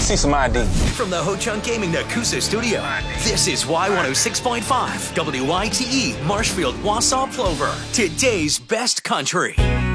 see some ID. From the Ho Chunk Gaming Nakusa studio, this is Y106.5, WITE, Marshfield, Wausau, Plover. Today's best country.